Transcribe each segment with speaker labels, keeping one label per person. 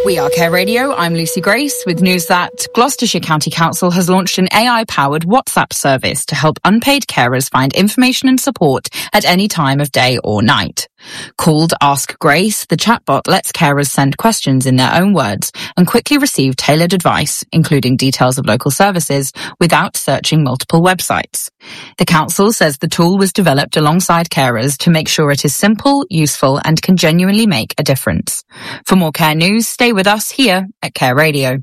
Speaker 1: We are Care Radio. I'm Lucy Grace with news that Gloucestershire County Council has launched an AI-powered WhatsApp service to help unpaid carers find information and support at any time of day or night. Called Ask Grace, the chatbot lets carers send questions in their own words and quickly receive tailored advice, including details of local services, without searching multiple websites. The council says the tool was developed alongside carers to make sure it is simple, useful, and can genuinely make a difference. For more care news, stay with us here at Care Radio.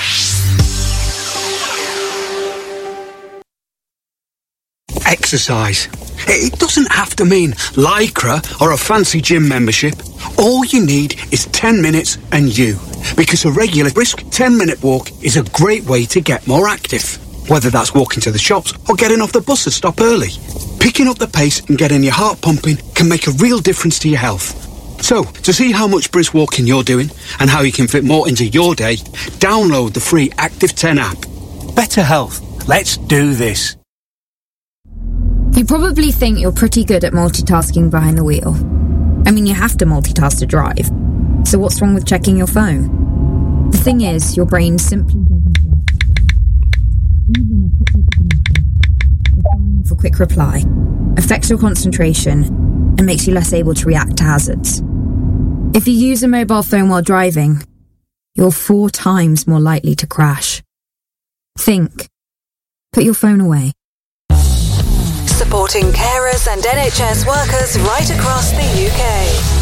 Speaker 2: Exercise. It doesn't have to mean Lycra or a fancy gym membership. All you need is 10 minutes and you. Because a regular brisk 10-minute walk is a great way to get more active. Whether that's walking to the shops or getting off the bus to stop early. Picking up the pace and getting your heart pumping can make a real difference to your health. So, to see how much brisk walking you're doing and how you can fit more into your day, download the free Active 10 app. Better health. Let's do this.
Speaker 3: You probably think you're pretty good at multitasking behind the wheel. I mean, you have to multitask to drive. So what's wrong with checking your phone? The thing is, your brain simply doesn't work. Even a quick reply affects your concentration and makes you less able to react to hazards. If you use a mobile phone while driving, you're 4 times more likely to crash. Think. Put your phone away.
Speaker 4: Supporting carers and NHS workers right across the UK.